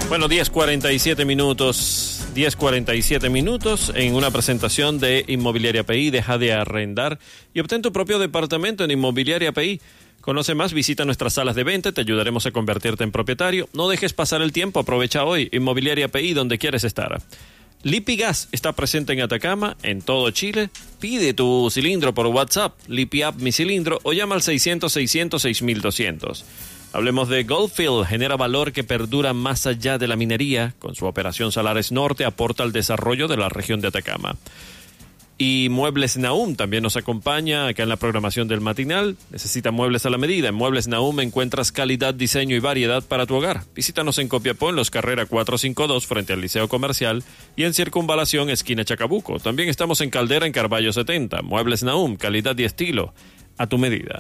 Bueno, 10:47 minutos en una presentación de Inmobiliaria PI. Deja de arrendar y obtén tu propio departamento en Inmobiliaria PI. Conoce más, visita nuestras salas de venta, te ayudaremos a convertirte en propietario. No dejes pasar el tiempo, aprovecha hoy. Inmobiliaria PI, donde quieres estar. Lipigas está presente en Atacama, en todo Chile. Pide tu cilindro por WhatsApp, Lipiap mi cilindro, o llama al 600-600-6200. Hablemos de Goldfield, genera valor que perdura más allá de la minería. Con su operación Salares Norte aporta al desarrollo de la región de Atacama. Y Muebles Nahum también nos acompaña acá en la programación del matinal. Necesita muebles a la medida. En Muebles Nahum encuentras calidad, diseño y variedad para tu hogar. Visítanos en Copiapó, en Los Carrera 452, frente al Liceo Comercial, y en Circunvalación, esquina Chacabuco. También estamos en Caldera, en Carballo 70. Muebles Nahum, calidad y estilo a tu medida.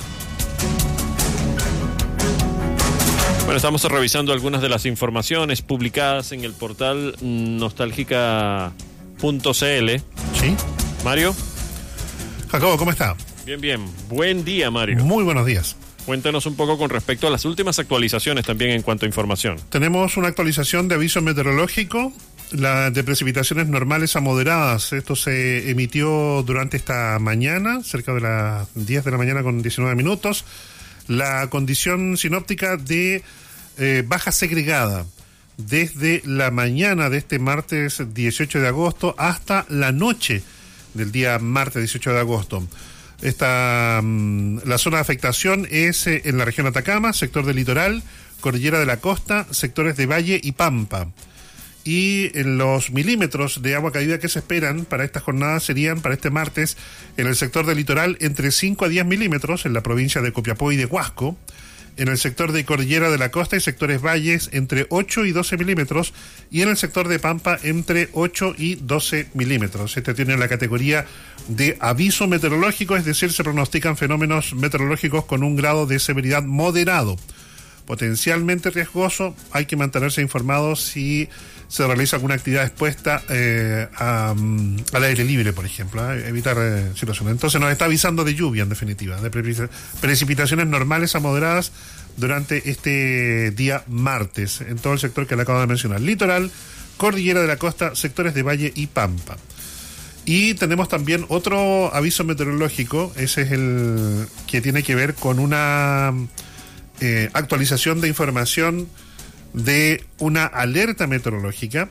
Bueno, estamos revisando algunas de las informaciones publicadas en el portal nostálgica.cl. Sí. Mario. Jacobo, ¿cómo está? Bien. Buen día, Mario. Muy buenos días. Cuéntanos un poco con respecto a las últimas actualizaciones también en cuanto a información. Tenemos una actualización de aviso meteorológico, la de precipitaciones normales a moderadas. Esto se emitió durante esta mañana, cerca de las 10 de la mañana con 19 minutos. La condición sinóptica de baja segregada desde la mañana de este martes 18 de agosto hasta la noche del día martes 18 de agosto. La zona de afectación es en la región Atacama, sector del litoral, cordillera de la costa, sectores de valle y pampa. Y en los milímetros de agua caída que se esperan para esta jornada serían, para este martes, en el sector del litoral, entre 5 a 10 milímetros en la provincia de Copiapó y de Huasco. En el sector de cordillera de la costa y sectores valles, entre 8 y 12 milímetros. Y en el sector de pampa, entre 8 y 12 milímetros. Este tiene la categoría de aviso meteorológico, es decir, se pronostican fenómenos meteorológicos con un grado de severidad moderado. Potencialmente riesgoso, hay que mantenerse informados si se realiza alguna actividad expuesta al aire libre, por ejemplo, evitar situaciones. Entonces nos está avisando de lluvia, en definitiva, de precipitaciones normales a moderadas durante este día martes, en todo el sector que le acabo de mencionar: litoral, cordillera de la costa, sectores de valle y pampa. Y tenemos también otro aviso meteorológico, ese es el que tiene que ver con una actualización de información de una alerta meteorológica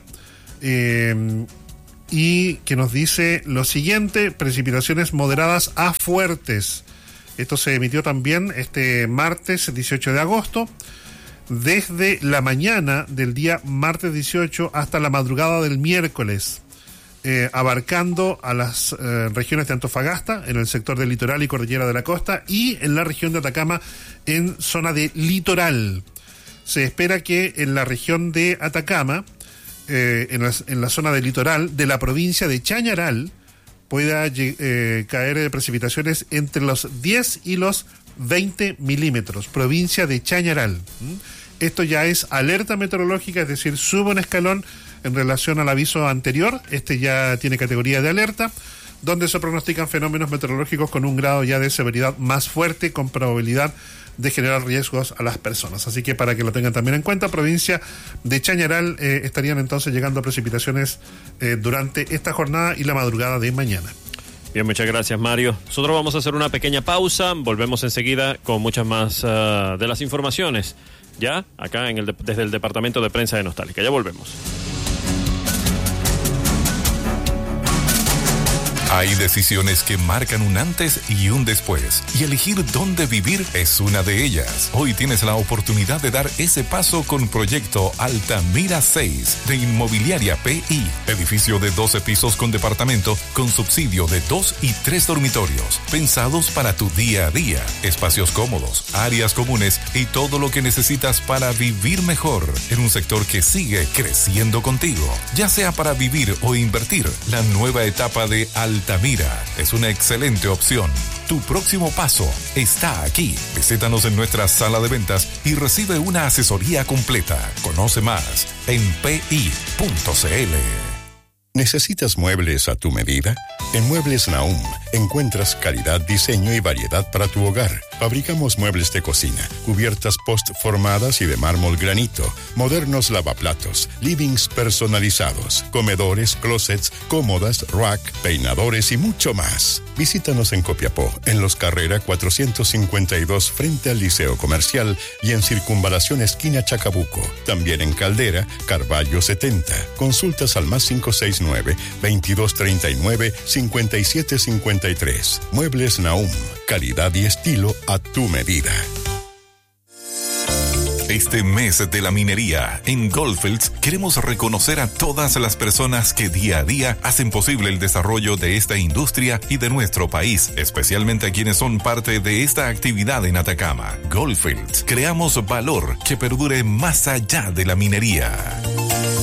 y que nos dice lo siguiente: precipitaciones moderadas a fuertes. Esto se emitió también este martes 18 de agosto, desde la mañana del día martes 18 hasta la madrugada del miércoles, abarcando a las regiones de Antofagasta, en el sector del litoral y cordillera de la costa, y en la región de Atacama, en zona de litoral. Se espera que en la región de Atacama, en la zona del litoral de la provincia de Chañaral, pueda caer precipitaciones entre los 10 y los 20 milímetros. Provincia de Chañaral. Esto ya es alerta meteorológica, es decir, sube un escalón en relación al aviso anterior. Este ya tiene categoría de alerta, donde se pronostican fenómenos meteorológicos con un grado ya de severidad más fuerte, con probabilidad de generar riesgos a las personas. Así que para que lo tengan también en cuenta, provincia de Chañaral, estarían entonces llegando precipitaciones durante esta jornada y la madrugada de mañana. Bien, muchas gracias, Mario. Nosotros vamos a hacer una pequeña pausa, volvemos enseguida con muchas más de las informaciones, ya acá desde el Departamento de Prensa de Nostálgica. Ya volvemos. Hay decisiones que marcan un antes y un después, y elegir dónde vivir es una de ellas. Hoy tienes la oportunidad de dar ese paso con Proyecto Altamira 6 de Inmobiliaria PI. Edificio de 12 pisos con departamento, con subsidio de 2 y 3 dormitorios, pensados para tu día a día. Espacios cómodos, áreas comunes y todo lo que necesitas para vivir mejor en un sector que sigue creciendo contigo. Ya sea para vivir o invertir, la nueva etapa de Altamira es una excelente opción. Tu próximo paso está aquí. Visítanos en nuestra sala de ventas y recibe una asesoría completa. Conoce más en pi.cl. ¿Necesitas muebles a tu medida? En Muebles Nahum encuentras calidad, diseño y variedad para tu hogar. Fabricamos muebles de cocina, cubiertas post-formadas y de mármol granito, modernos lavaplatos, livings personalizados, comedores, closets, cómodas, rack, peinadores y mucho más. Visítanos en Copiapó, en Los Carrera 452 frente al Liceo Comercial y en Circunvalación esquina Chacabuco. También en Caldera, Carballo 70. Consultas al más 569-2239-5753. Muebles Nahum. Calidad y estilo a tu medida. Este mes de la minería, en Goldfields queremos reconocer a todas las personas que día a día hacen posible el desarrollo de esta industria y de nuestro país, especialmente a quienes son parte de esta actividad en Atacama. Goldfields, creamos valor que perdure más allá de la minería.